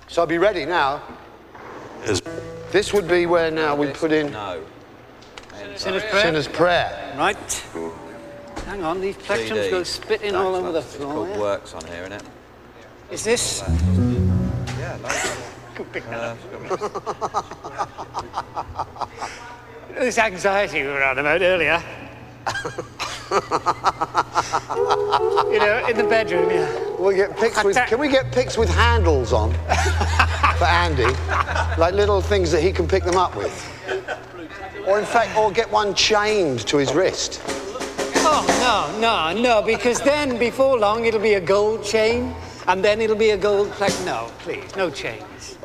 So I'll be ready now. This would be where now we put in... No. Sinner's Prayer. Sinner's Prayer. Right. Hang on, these plectrums CD. go spitting all over the floor. It's called Yeah? Works on here, isn't it? Is this? Yeah, nice. This anxiety we were on about earlier. You know, in the bedroom, yeah. We'll get pics with, can we get pics with handles on for Andy? Like little things that he can pick them up with. Or in fact, or get one chained to his wrist. Oh, no, because then before long it'll be a gold chain and then it'll be a gold plaque. No, please, no chains.